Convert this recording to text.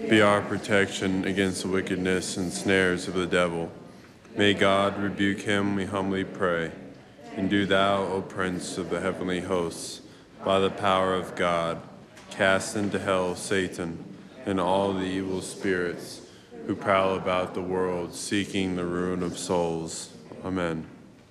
Be our protection against the wickedness and snares of the devil. May God rebuke him, we humbly pray. And do thou, O Prince of the heavenly hosts, by the power of God, cast into hell Satan and all the evil spirits who prowl about the world seeking the ruin of souls. Amen.